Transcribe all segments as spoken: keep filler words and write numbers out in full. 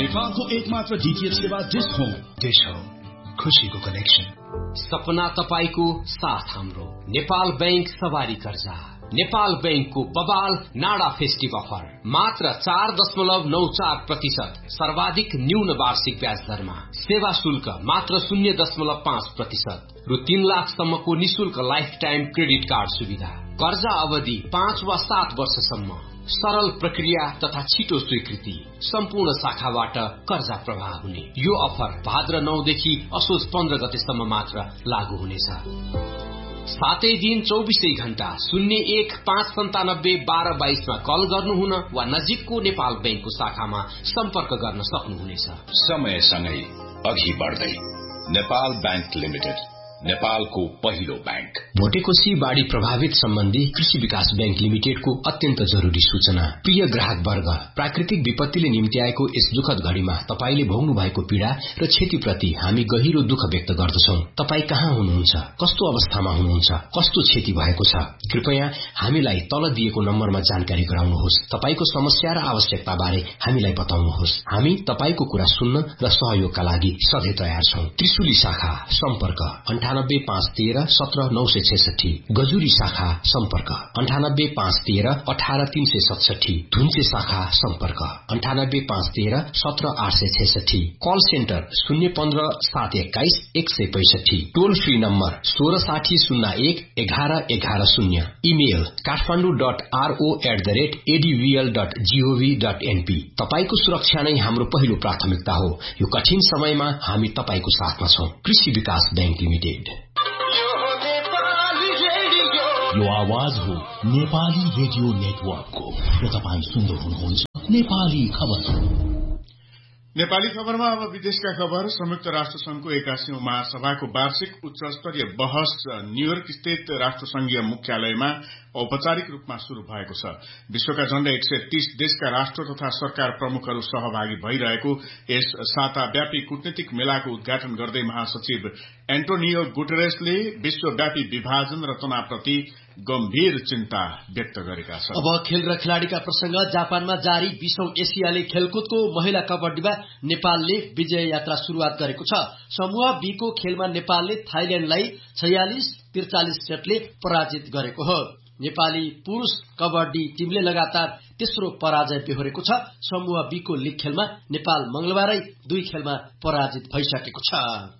नेपालको एकमात्र डीटीएच सेवा डिश होम। डिश होम, खुशीको कनेक्सन। सपना तपाईको, साथ हाम्रो। नेपाल बैंक सवारी कर्जा। नेपाल बैंकको बबाल नाडा फेस्टिभ अफर मात्र चार दशमलव नौ चार प्रतिशत सर्वाधिक न्यून वार्षिक ब्याज दरमा। सेवा शुल्क मात्र शून्य दशमलव पाँच प्रतिशत रु तीन लाखसम्मको निशुल्क लाइफ टाइम क्रेडिट कार्ड सुविधा। कर्जा अवधि पाँच वा सात वर्षसम्म। सरल प्रक्रिया तथा छिटो स्वीकृति। सम्पूर्ण शाखाबाट कर्जा प्रवाह हुने यो अफर भाद्र नौदेखि असोज पन्ध्र गतेसम्म मात्र लागू हुनेछ। सातै दिन चौबिसै घण्टा शून्य एक पाँच सन्तानब्बे बाह्र बाइसमा कल गर्नुहुन वा नजिकको नेपाल बैंकको शाखामा सम्पर्क गर्न सक्नुहुनेछ। समयसँगै अघि बढ्दै नेपाल बैंक लिमिटेड, नेपालको पहिलो बैंक। भोटेकोशी बाढ़ी प्रभावित सम्बन्धी कृषि विकास बैंक लिमिटेडको अत्यन्त जरूरी सूचना। प्रिय ग्राहक वर्ग, प्राकृतिक विपत्तिले निम्ति आएको यस दुःखद घड़ीमा तपाईले भोग्नु भएको पीड़ा र क्षतिप्रति हामी गहिरो दुःख व्यक्त गर्दछौं। तपाई कहाँ हुनुहुन्छ, कस्तो अवस्थामा हुनुहुन्छ, कस्तो क्षति भएको छ, कृपया हामीलाई तल दिएको नम्बरमा जानकारी गराउनुहोस्। तपाईको समस्या र आवश्यकता बारे हामीलाई बताउनुहोस्। हामी तपाईको कुरा सुन्न र सहयोगका लागि सधैँ तयार छौं। त्रिशुली शाखा सम्पर्क अन्ठानब्बे पाँच तेह्र सत्र नौ सय छैसठी। गजुरी शाखा सम्पर्क अन्ठानब्बे पाँच तेह्र अठार तीन सय सतसठी। धुन्चे शाखा सम्पर्क अन्ठानब्बे पाँच तेह्र सत्र आठ सय छैसठी। कल सेन्टर शून्य पन्ध्र सात एक्काइस एक सय पैसठी। टोल फ्री नम्बर सोह्र साठी शून्य एक एघार एघार शून्य। Email Kathmandu dot RO at the rate एडीभीएल dot gov dot NP. तपाईको सुरक्षा नै हाम्रो पहिलो प्राथमिकता हो। यो कठिन समयमा हामी तपाईको साथमा छौं। कृषि विकास बैंक लिमिटेड। यो आवाज हो नेपाली रेडियो नेटवर्कको र तपाईँ सुन्दै हुनुहुन्छ नेपाली खबर। नेपाली खबरमा अब विदेशका खबर। संयुक्त राष्ट्र संघको एकासीौं महासभाको वार्षिक उच्च स्तरीय बहस न्यूयोर्क स्थित राष्ट्रसंघीय मुख्यालयमा औपचारिक रूपमा शुरू भएको छ। विश्वका झण्डै एक सय तीस देशका राष्ट्र तथा सरकार प्रमुखहरू सहभागी भइरहेको यस साताव्यापी कूटनीतिक मेलाको उद्घाटन गर्दै महासचिव एन्टोनियो गुटेरेसले विश्वव्यापी विभाजन र तनावप्रति गम्भीर चिन्ता व्यक्त गरेका छन्। अब खेल र खेलाड़ीका प्रसंग। जापानमा जारी बीसौं एसियाली खेलकुदको महिला कबड्डीमा नेपालले विजय यात्रा शुरूआत गरेको छ। समूह बी को खेलमा नेपालले थाइल्याण्डलाई छयालिस त्रिचालिस सेटले पराजित गरेको हो। नेपाली पुरूष कबड्डी टीमले लगातार तेस्रो पराजय बेहोरेको छ। समूह बी को लीग खेलमा नेपाल मंगलबारै दुई खेलमा पराजित भइसकेको छ।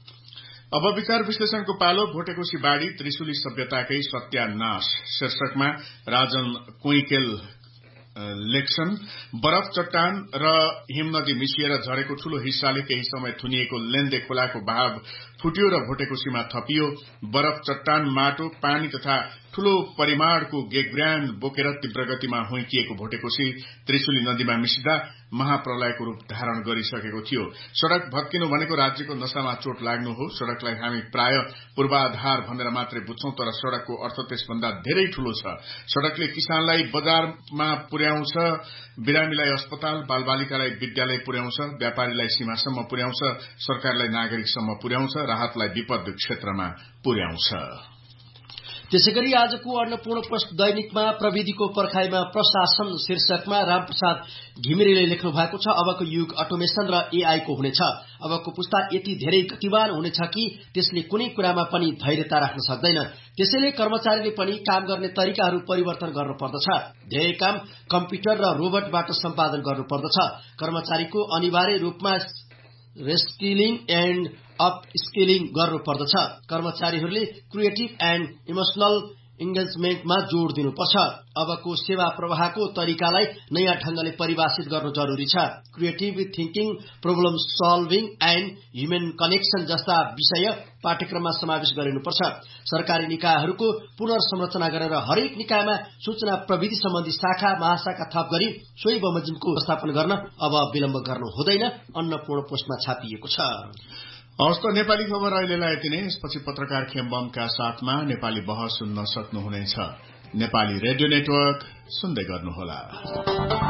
अब विचार विश्लेषणको पालो। भोटेकोशी बाढ़ी त्रिशुली सभ्यताकै सत्यानाश शीर्षकमा राजन कुइकेल लेख्छन्। बरफ चट्टान र हिमनदी मिसिएर झरेको ठूलो हिस्साले केही समय थुनिएको लेन्दे खोलाको बहाव फुट्यो र भोटेकोशीमा थपियो। बरफ चट्टान, माटो, पानी तथा ठूलो परिमाणको गेगब्रान्ड बोकेर तीव्र गतिमा हुइकिएको भोटेकोशी त्रिशुली नदीमा मिसिदा महाप्रलयको रूप धारण गरिसकेको थियो। सड़क भत्किनु भनेको राज्यको नशामा चोट लाग्नु हो। सड़कलाई हामी प्राय पूर्वाधार भनेर मात्रै बुझ्छौं, तर सड़कको अर्थ त्यसभन्दा धेरै ठूलो छ। सड़कले किसानलाई बजारमा पुर्याउँछ, बिरामीलाई अस्पताल, बालबालिकालाई विद्यालय पुर्याउँछ, व्यापारीलाई सीमासम्म पुर्याउँछ, सरकारलाई नागरिकसम्म पुर्याउँछ, राहतलाई विपद क्षेत्रमा पुर्याउँछ। त्यसैगरी आजको अन्नपूर्ण पोस्ट दैनिकमा प्रविधिको पर्खाइमा प्रशासन शीर्षकमा रामप्रसाद घिमिरेले लेख्नु भएको छ। अबको युग अटोमेशन र एआई को हुनेछ। अबको पुस्ता यति धेरै गतिवान हुनेछ कि त्यसले कुनै कुरामा पनि धैर्यता राख्न सक्दैन। त्यसैले कर्मचारीले पनि काम गर्ने तरिकाहरू परिवर्तन गर्नुपर्दछ। धेरै काम कम्प्युटर र रोबोटबाट सम्पादन गर्नुपर्दछ। कर्मचारीको अनिवार्य रूपमा रेस्किलिङ एन्ड अप स्किलिङ गर्नुपर्दछ। कर्मचारीहरूले क्रिएटिभ एन्ड इमोसनल इन्गेजमेन्टमा जोड़ दिनुपर्छ। अबको सेवा प्रवाहको तरिकालाई नयाँ ढंगले परिभाषित गर्नु जरूरी छ। Creative thinking, problem solving and human connection जस्ता विषय पाठ्यक्रममा समावेश गरिनुपर्छ। सरकारी निकायहरूको पुनर्संरचना गरेर हरेक निकायमा सूचना प्रविधि सम्बन्धी शाखा महाशाखा थप गरी सोही बमोजिमको व्यवस्थापन गर्न अब विलम्ब गर्नु हुँदैन। अन्नपूर्ण पोस्टमा छापिएको छ। हवस् त नेपाली खबर अहिलेलाई यति नै। यसपछि पत्रकार खेम्बमका साथमा नेपाली बहस सुन्न सक्नुहुनेछ। नेपाली रेडियो नेटवर्क सुन्दै गर्नुहोला।